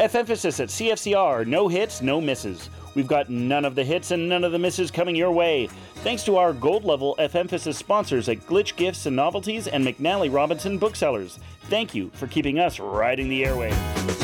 F-Emphasis at CFCR. No hits, no misses. We've got none of the hits and none of the misses coming your way. Thanks to our gold-level F-Emphasis sponsors at Glitch Gifts and Novelties and McNally Robinson Booksellers. Thank you for keeping us riding the airway.